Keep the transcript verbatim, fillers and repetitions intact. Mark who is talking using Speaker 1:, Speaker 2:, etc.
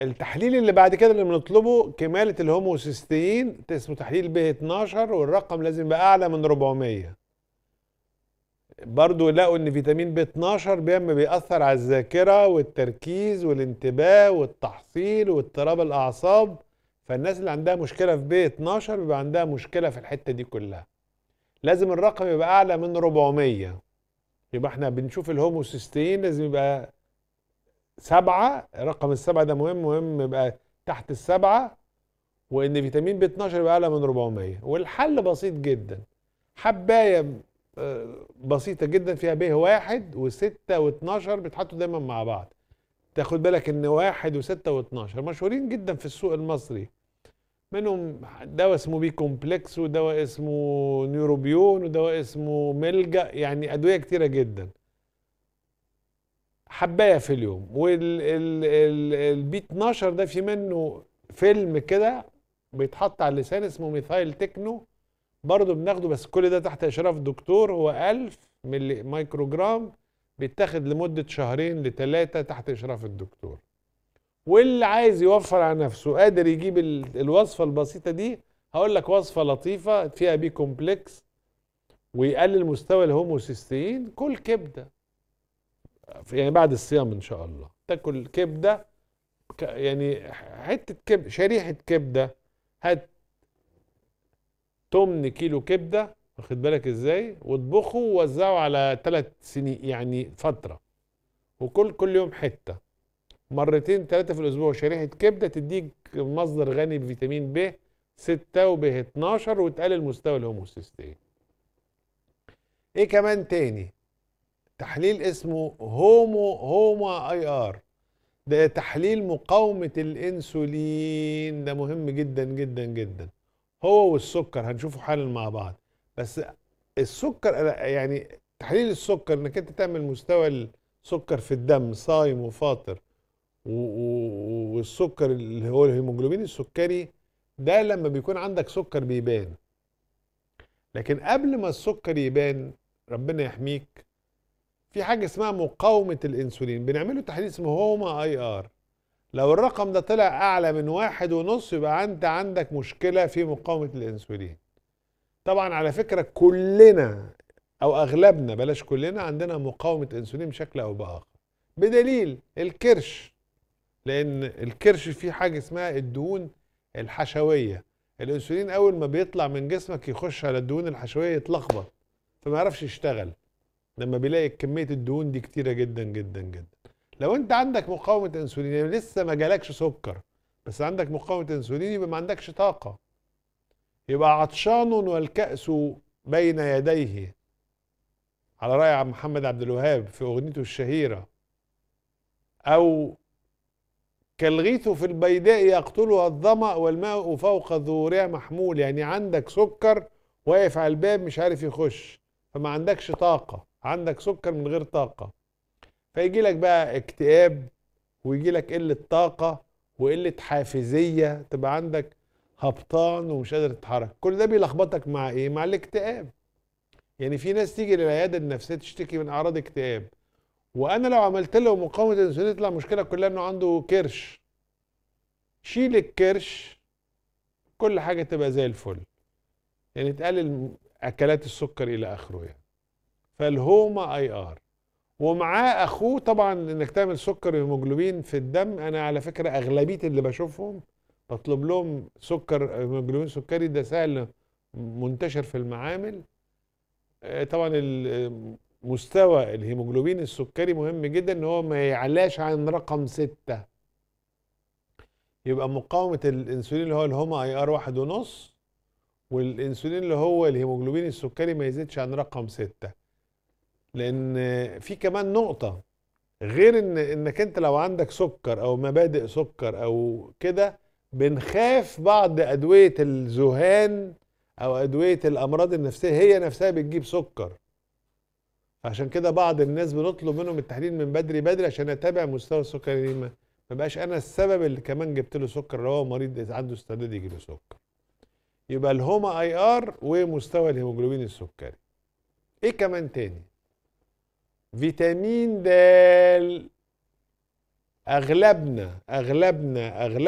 Speaker 1: التحليل اللي بعد كده اللي بنطلبه كمالة الهوموسيستين اسمه تحليل ب اتناشر، والرقم لازم يبقى اعلى من اربعمية. برضو لقوا ان فيتامين ب اتناشر بيعمل بيأثر على الذاكرة والتركيز والانتباه والتحصيل واضطراب الاعصاب. فالناس اللي عندها مشكلة في ب اتناشر بيبقى عندها مشكلة في الحتة دي كلها. لازم الرقم يبقى اعلى من اربعمية. يبقى احنا بنشوف الهوموسيستين لازم يبقى سبعة. رقم السبعة ده مهم مهم يبقى تحت السبعة. وان فيتامين ب اتناشر يبقى اعلى من اربعمية. والحل بسيط جدا. حبايه آه، بسيطه جدا فيها ب واحد وستة واتناشر بيتحطوا دايما مع بعض. تاخد بالك ان واحد وستة واتناشر مشهورين جدا في السوق المصري. منهم دواء اسمه بي كومبلكس، ودواء اسمه نيوروبيون، ودواء اسمه ملجا، يعني ادويه كتيره جدا. حبايه في اليوم. والبي اتناشر ده في منه فيلم كده بيتحط على اللسان اسمه ميثايل تكنو. برضه بناخده، بس كل ده تحت اشراف دكتور. هو الف ملي مايكروجرام، بيتاخد لمده شهرين لثلاثه تحت اشراف الدكتور. واللي عايز يوفر على نفسه قادر يجيب ال- الوصفه البسيطه دي. هقول لك وصفه لطيفه فيها بي كومبلكس ويقلل مستوى الهوموسيستين. كل كبده، يعني بعد الصيام ان شاء الله تاكل كبده. ك- يعني حته كبده، شريحه كبده. هات تمن كيلو كبده، واخد بالك ازاي، واطبخه ووزعه على ثلاث سنين، يعني فتره. وكل كل يوم حته، مرتين ثلاثه في الاسبوع. شريحه كبده تديك مصدر غني بفيتامين ب ستة وب اتناشر وتقلل مستوى الهوموسيستين. ايه كمان تاني؟ تحليل اسمه هومو هوما اي ار. ده تحليل مقاومة الانسولين. ده مهم جدا جدا جدا. هو والسكر هنشوفه حالا مع بعض. بس السكر أنا- يعني تحليل السكر انك انت تعمل مستوى السكر في الدم صايم وفاطر، و- و- والسكر اللي هو الهيموجلوبين السكري، ده لما بيكون عندك سكر بيبان. لكن قبل ما السكر يبان، ربنا يحميك، في حاجة اسمها مقاومة الانسولين. بنعمله تحليل اسمه هوما اي ار. لو الرقم ده طلع اعلى من واحد ونص يبقى انت عندك مشكلة في مقاومة الانسولين. طبعا على فكرة كلنا او اغلبنا، بلاش كلنا، عندنا مقاومة انسولين بشكل او باخر. بدليل الكرش. لان الكرش فيه حاجة اسمها الدهون الحشوية. الانسولين اول ما بيطلع من جسمك يخش على الدهون الحشوية يتلخبط، فما يعرفش يشتغل لما بيلاقي كمية الدهون دي كتيرة جدا جدا جدا. لو انت عندك مقاومة انسولين، يعني لسه ما جالكش سكر بس عندك مقاومة انسولين، يبقى ما عندكش طاقة. يبقى عطشان والكأس بين يديه، على رأي عبد محمد عبد الوهاب في أغنيته الشهيرة. أو كالغيث في البيداء يقتلها الظمأ والماء فوق ظهورها محمول. يعني عندك سكر واقف على الباب مش عارف يخش، فما عندكش طاقة، عندك سكر من غير طاقة. فيجي لك بقى اكتئاب، ويجي لك قلة طاقة وقلة حافزية، تبقى عندك هبطان ومش قادر تتحرك. كل ده بيلخبطك مع ايه؟ مع الاكتئاب. يعني في ناس تيجي للعيادة النفسية تشتكي من اعراض اكتئاب، وانا لو عملت له مقاومة انسولين يطلع المشكلة كلها انه عنده كرش. شيل الكرش، كل حاجة تبقى زي الفل. يعني تقلل اكلات السكر الى اخره يعني. فالهوما اي ار، ومعاه اخوه طبعا انك تعمل سكر هيموجلوبين في الدم. انا على فكره اغلبيه اللي بشوفهم بطلب لهم سكر هيموجلوبين سكري. ده سهل، منتشر في المعامل. آه، طبعا ال- مستوى الهيموجلوبين السكري مهم جدا ان هو ما يعلاش عن رقم ستة. يبقى مقاومه الانسولين اللي هو الهوما اي ار واحد ونص، والانسولين اللي هو الهيموجلوبين السكري ما يزيدش عن رقم ستة. لان في كمان نقطه، غير ان انك انت لو عندك سكر او مبادئ سكر او كده، بنخاف بعض ادوية الذهان او ادوية الامراض النفسية هي نفسها بتجيب سكر. عشان كده بعض الناس بنطلب منهم التحليل من بدري بدري عشان اتابع مستوى السكر دي، ما ما بقاش انا السبب اللي كمان جبت له سكر لو هو مريض عنده استعداد يجي له سكر. يبقى الهوما اي ار ومستوى الهيموجلوبين السكري. ايه كمان تاني؟ فيتامين د. اغلبنا اغلبنا اغلبنا